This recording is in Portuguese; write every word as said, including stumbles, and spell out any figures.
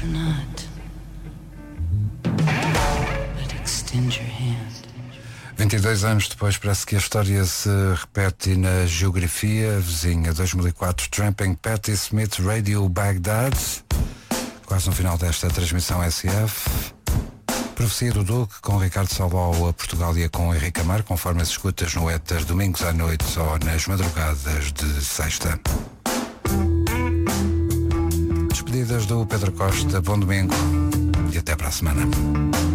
or not. But extend your hand. vinte e dois anos depois, parece que a história se repete na geografia vizinha. dois mil e quatro, Tramping Patti Smith, Radio Baghdad. Quase no final desta transmissão S F. Profecia do Duque com Ricardo Salvau a Portugal e com Henrique Amar, conforme as escutas no éter, domingos à noite ou nas madrugadas de sexta. Despedidas do Pedro Costa, bom domingo e até para a semana.